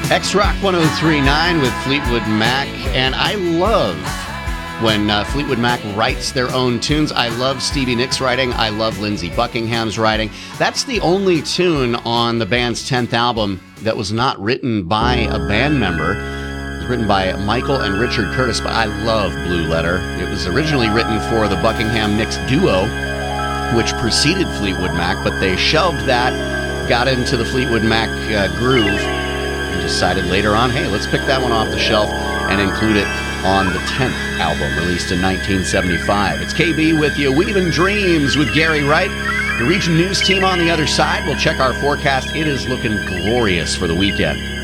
X-Rock 103.9 with Fleetwood Mac, and I love when Fleetwood Mac writes their own tunes. I love Stevie Nicks' writing. I love Lindsey Buckingham's writing. That's the only tune on the band's 10th album that was not written by a band member. It was written by Michael and Richard Curtis, but I love Blue Letter. It was originally written for the Buckingham-Nicks duo, which preceded Fleetwood Mac, but they shelved that, got into the Fleetwood Mac groove, and decided later on, hey, let's pick that one off the shelf and include it on the 10th album, released in 1975. It's KB with you, Weaving Dreams with Gary Wright. The Region News team on the other side. We'll check our forecast. It is looking glorious for the weekend.